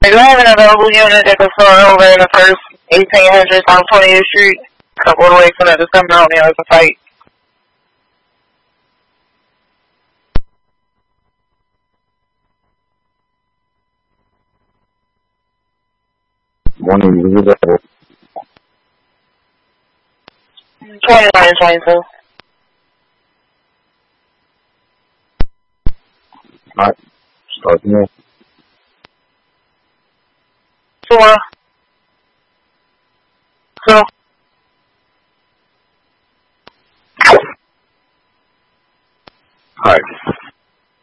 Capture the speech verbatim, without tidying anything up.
Do you have an available unit that can start over in the first eighteen hundred on twentieth Street? A couple of ways from that to come out there as a fight. Morning, is it available? twenty-one and twenty-two. Alright, start there. Four. So. Alright.